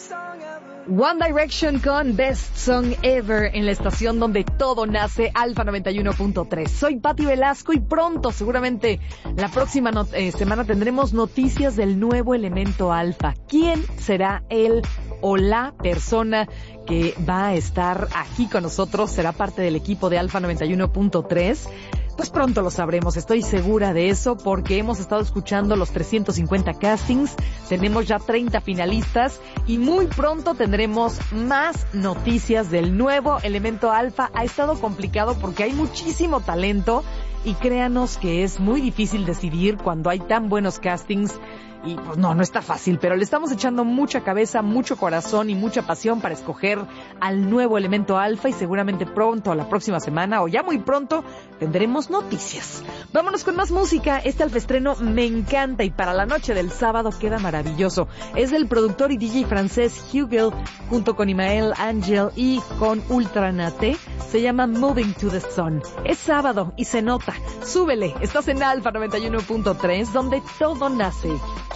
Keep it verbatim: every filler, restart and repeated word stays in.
One Direction con Best Song Ever en la estación donde todo nace, Alfa noventa y uno punto tres. Soy Pati Velasco y pronto, seguramente la próxima not- eh, semana tendremos noticias del nuevo elemento Alfa. ¿Quién será él o la persona que va a estar aquí con nosotros? ¿Será parte del equipo de Alfa noventa y uno punto tres? Pues pronto lo sabremos, estoy segura de eso, porque hemos estado escuchando los trescientos cincuenta castings, tenemos ya treinta finalistas y muy pronto tendremos más noticias del nuevo elemento Alfa. Ha estado complicado porque hay muchísimo talento y créanos que es muy difícil decidir cuando hay tan buenos castings. Y pues no, no está fácil, pero le estamos echando mucha cabeza, mucho corazón y mucha pasión para escoger al nuevo elemento Alfa y seguramente pronto, a la próxima semana o ya muy pronto, tendremos noticias. Vámonos con más música. Este alfaestreno me encanta y para la noche del sábado queda maravilloso. Es del productor y D J francés Hugel junto con Imael Angel y con Ultranate. Se llama Moving to the Sun. Es sábado y se nota. Súbele, estás en Alfa noventa y uno punto tres donde todo nace.